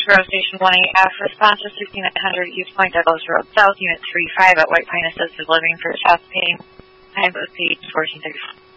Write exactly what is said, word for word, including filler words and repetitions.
Grove Station one A F, response to sixty-nine hundred East Point Douglas Road South, Unit three five at White Pine Assisted Living for South Payne. Time of page fourteen thirty-five.